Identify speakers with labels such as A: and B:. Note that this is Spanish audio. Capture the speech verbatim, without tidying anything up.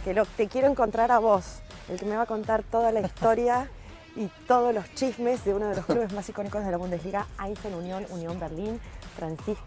A: que lo, te quiero encontrar a vos, el que me va a contar toda la historia y todos los chismes de uno de los clubes más icónicos de la Bundesliga, Eisern Unión, Unión Berlín, Francisco.